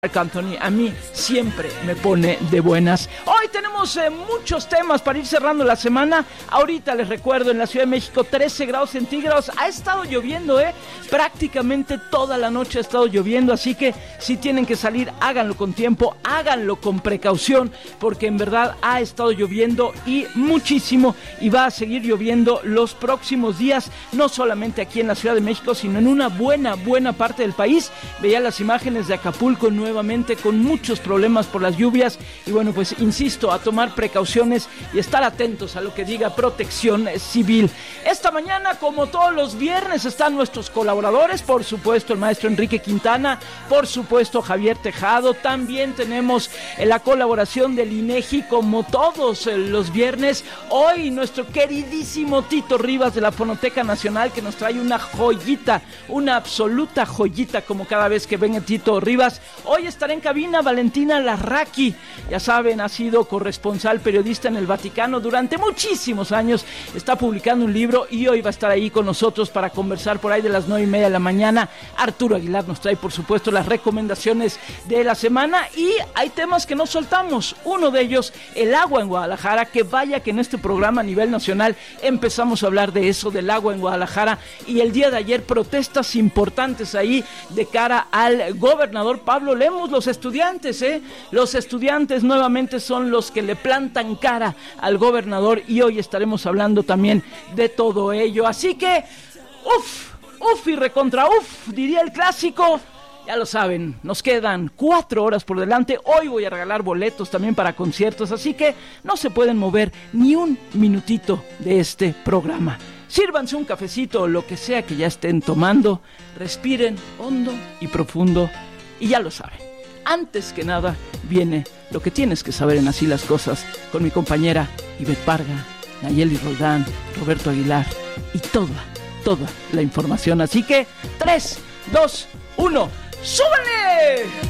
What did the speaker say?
Marc Anthony a mí siempre me pone de buenas. Hoy tenemos muchos temas para ir cerrando la semana. Ahorita les recuerdo, en la Ciudad de México 13 grados centígrados. Ha estado lloviendo, prácticamente toda la noche ha estado lloviendo. Así que si tienen que salir, háganlo con tiempo, háganlo con precaución, porque en verdad ha estado lloviendo y muchísimo, y va a seguir lloviendo los próximos días, no solamente aquí en la Ciudad de México, sino en una buena parte del país. Veía las imágenes de Acapulco nuevamente con muchos problemas por las lluvias, y bueno, pues insisto, a tomar precauciones y estar atentos a lo que diga Protección Civil. Esta mañana, como todos los viernes, están nuestros colaboradores, por supuesto el maestro Enrique Quintana, por supuesto Javier Tejado, también tenemos la colaboración del INEGI como todos los viernes. Hoy nuestro queridísimo Tito Rivas de la Fonoteca Nacional, que nos trae una joyita, una absoluta joyita, como cada vez que venga Tito Rivas. Hoy estará en cabina Valentina Larraqui, ya saben, ha sido corresponsal periodista en el Vaticano durante muchísimos años, está publicando un libro y hoy va a estar ahí con nosotros para conversar por ahí de las 9:30 de la mañana. Arturo Aguilar nos trae, por supuesto, las recomendaciones de la semana, y hay temas que no soltamos. Uno de ellos, el agua en Guadalajara, que vaya que en este programa a nivel nacional empezamos a hablar de eso, del agua en Guadalajara, y el día de ayer protestas importantes ahí de cara al gobernador Pablo Lemos. Los estudiantes nuevamente son los que le plantan cara al gobernador, y hoy estaremos hablando también de todo ello. Así que, uf y recontra uf, diría el clásico. Ya lo saben, nos quedan 4 horas por delante. Hoy voy a regalar boletos también para conciertos, así que no se pueden mover ni un minutito de este programa. Sírvanse un cafecito o lo que sea que ya estén tomando, respiren hondo y profundo, y ya lo saben, antes que nada viene lo que tienes que saber en Así las Cosas, con mi compañera Ivette Parga, Nayeli Roldán, Roberto Aguilar y toda la información. Así que 3, 2, 1, ¡súbanle!